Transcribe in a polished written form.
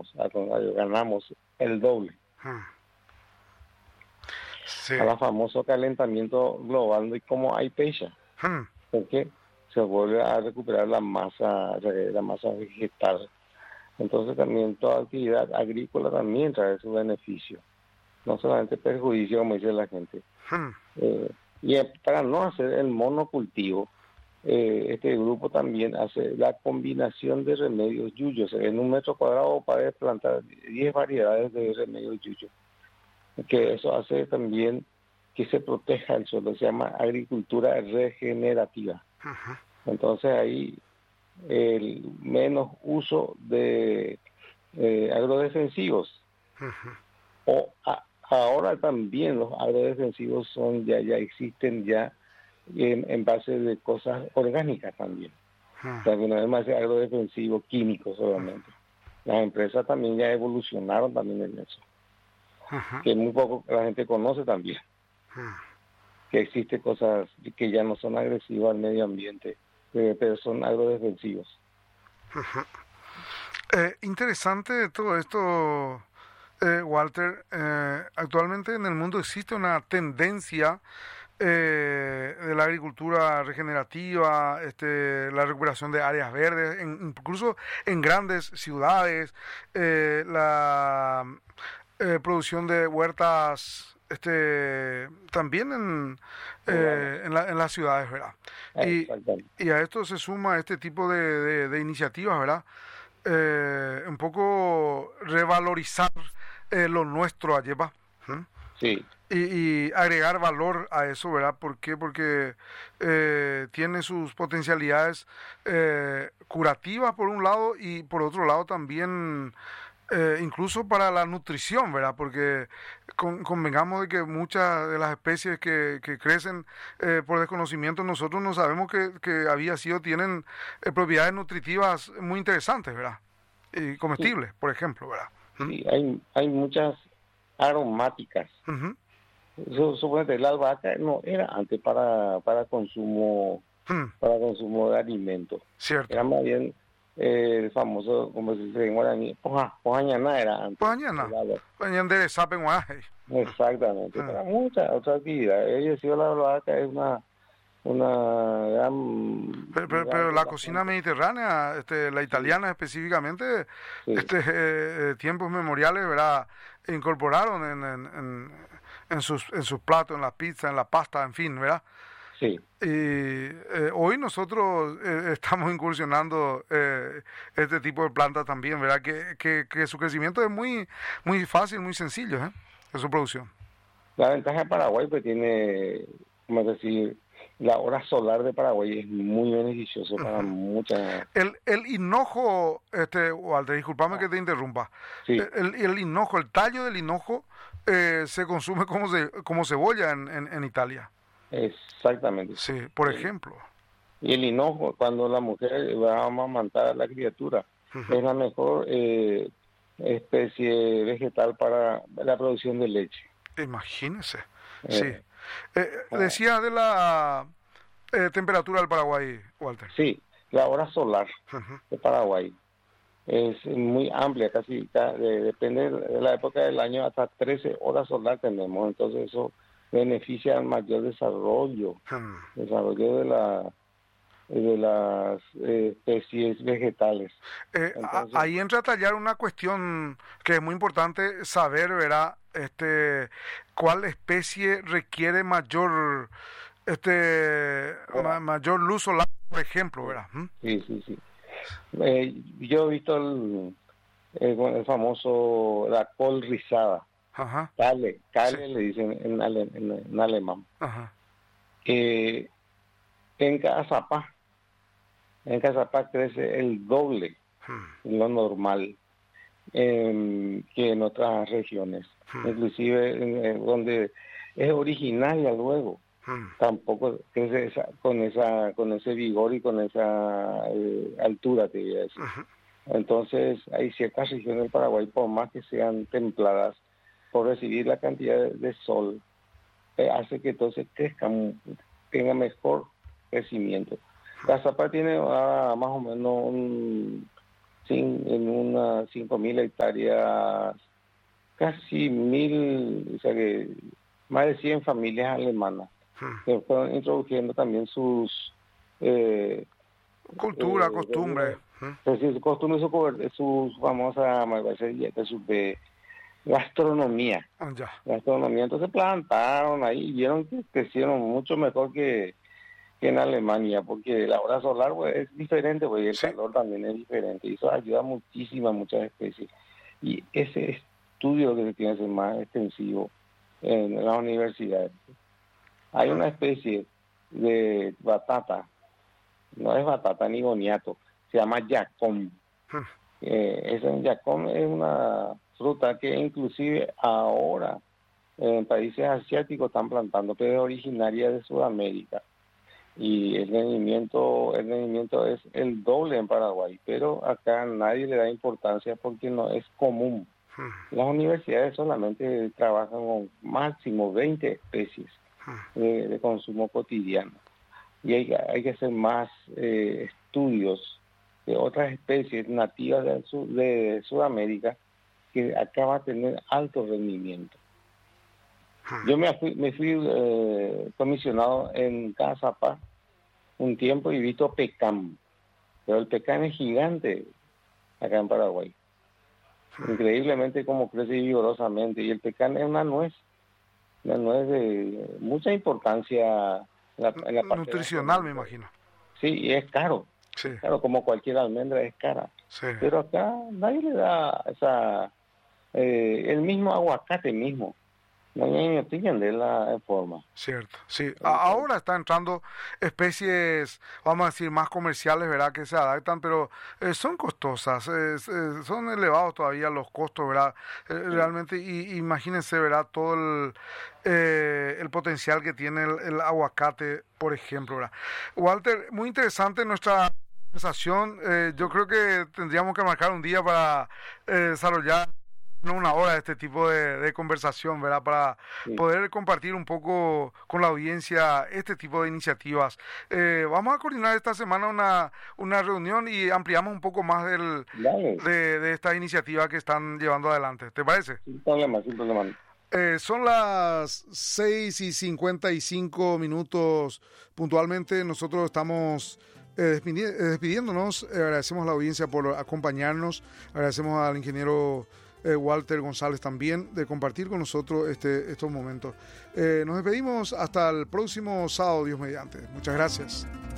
al contrario, ganamos el doble. Sí. A la famoso calentamiento global y como hay pecha, porque se vuelve a recuperar la masa vegetal. Entonces también toda actividad agrícola también trae su beneficio, no solamente perjuicio, como dice la gente. Para no hacer el monocultivo, este grupo también hace la combinación de remedios yuyos. En un metro cuadrado para plantar 10 variedades de remedios yuyos, que eso hace también que se proteja el suelo. Se llama agricultura regenerativa. Entonces ahí el menos uso de agrodefensivos. Ahora también los agrodefensivos ya existen ya en base de cosas orgánicas también. O sea, que no es más agrodefensivo químico solamente. Las empresas también ya evolucionaron también en eso. Que muy poco la gente conoce también. Que existen cosas que ya no son agresivas al medio ambiente, pero son agrodefensivos. Interesante todo esto, Walter. Actualmente en el mundo existe una tendencia de la agricultura regenerativa, la recuperación de áreas verdes, incluso en grandes ciudades, la producción de huertas, también en las ciudades, ¿verdad? Y a esto se suma este tipo de iniciativas, ¿verdad? Un poco revalorizar lo nuestro allí, ¿va? Sí. Y agregar valor a eso, ¿verdad? ¿Por qué? Porque tiene sus potencialidades curativas por un lado y por otro lado también incluso para la nutrición, ¿verdad? Porque convengamos de que muchas de las especies que crecen por desconocimiento, nosotros no sabemos que tienen propiedades nutritivas muy interesantes, ¿verdad? Y comestibles, por ejemplo, ¿verdad? Sí, hay muchas aromáticas. Suponete, la albahaca no era antes para consumo de alimentos. Cierto. Era más bien el famoso, como se dice en guaraní, pojañaná era antes. Exactamente, para muchas otras actividades. He decidido la albahaca es una gran... Pero la cocina mediterránea, la italiana específicamente, tiempos memoriales, ¿verdad? Incorporaron en sus platos, en la pizza, en la pasta, en fin, ¿verdad? Sí. Y hoy nosotros estamos incursionando este tipo de plantas también, ¿verdad? Que su crecimiento es muy fácil, muy sencillo, de su producción. La ventaja de Paraguay pues tiene, como decir, la hora solar de Paraguay es muy beneficioso para muchas... El hinojo, Walter, disculpame que te interrumpa. Sí. El hinojo, el tallo del hinojo se consume como cebolla en Italia. Exactamente. Sí, por ejemplo. Y el hinojo, cuando la mujer va a amamantar a la criatura, es la mejor especie vegetal para la producción de leche. Imagínese. Sí. Decía de la temperatura del Paraguay, Walter. Sí, la hora solar de Paraguay es muy amplia, casi depende de la época del año, hasta 13 horas solar tenemos, entonces eso beneficia al mayor desarrollo de las especies vegetales. Entonces, ahí entra a tallar una cuestión que es muy importante saber, ¿verdad? ¿Cuál especie requiere mayor mayor luz solar, por ejemplo, ¿verdad? Sí. Yo he visto el famoso, la col rizada. Kale le dicen en alemán. En Cazapá crece el doble de lo normal que en otras regiones, inclusive donde es originaria luego. Tampoco crece con ese vigor y con esa altura, te voy a decir. Entonces hay ciertas regiones del Paraguay, por más que sean templadas, por recibir la cantidad de sol, hace que entonces tenga mejor crecimiento. Cazapá tiene más o menos en unas 5.000 hectáreas, casi 1.000, o sea que más de 100 familias alemanas que fueron introduciendo también sus cultura, costumbre. Sus costumbres, su famosa de gastronomía. Gastronomía. Entonces plantaron ahí y vieron que crecieron mucho mejor que en Alemania, porque la hora solar pues, es diferente, pues, y el calor también es diferente, y eso ayuda muchísimo a muchas especies. Y ese estudio que se tiene que hacer más extensivo en las universidades. Hay una especie de batata, no es batata ni boniato, se llama yacón. Ese yacón es una fruta que inclusive ahora en países asiáticos están plantando, pero es originaria de Sudamérica. Y el rendimiento es el doble en Paraguay, pero acá nadie le da importancia porque no es común. Las universidades solamente trabajan con máximo 20 especies de consumo cotidiano, y hay que hacer más estudios de otras especies nativas de Sudamérica que acá va a tener alto rendimiento. Yo me fui comisionado en Cazapá un tiempo y he visto pecán, pero el pecán es gigante acá en Paraguay. Increíblemente como crece vigorosamente, y el pecán es una nuez de mucha importancia en la parte nutricional, me imagino. Sí, y es caro. Sí. Claro, como cualquier almendra es cara. Sí. Pero acá nadie le da el mismo aguacate mismo. No entiende la forma. Cierto, sí. Ahora están entrando especies, vamos a decir, más comerciales, ¿verdad? Que se adaptan, pero son costosas, son elevados todavía los costos, ¿verdad? Realmente, y imagínense, ¿verdad? Todo el potencial que tiene el aguacate, por ejemplo, ¿verdad? Walter, muy interesante nuestra conversación. Yo creo que tendríamos que marcar un día para desarrollar una hora de este tipo de conversación, ¿verdad? Para poder compartir un poco con la audiencia este tipo de iniciativas. Vamos a coordinar esta semana una reunión y ampliamos un poco más de estas iniciativas que están llevando adelante. ¿Te parece? Sin problema. Son las 6:55 puntualmente. Nosotros estamos despidiéndonos. Agradecemos a la audiencia por acompañarnos. Agradecemos al ingeniero Walter González también de compartir con nosotros estos momentos. Nos despedimos hasta el próximo sábado, Dios mediante. Muchas gracias.